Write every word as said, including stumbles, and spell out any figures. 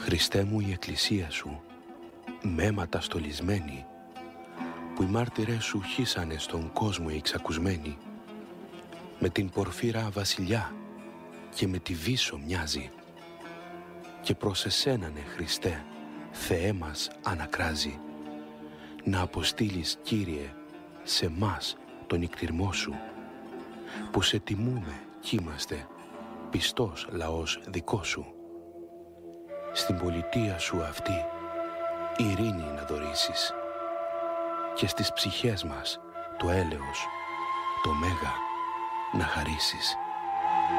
Χριστέ μου, η εκκλησία σου, με αίματα στολισμένη, που οι μάρτυρες σου χύσανε στον κόσμο οι εξακουσμένοι, με την πορφύρα βασιλιά και με τη Βύσσο μοιάζει, και προς εσένανε, Χριστέ, Θεέ μας ανακράζει, να αποστείλεις, Κύριε, σε μας τον νικτυρμό σου, που σε τιμούμε κι είμαστε πιστός λαός δικό σου. Στην πολιτεία σου αυτή ειρήνη να δωρήσεις και στις ψυχές μας το έλεος, το μέγα να χαρίσεις.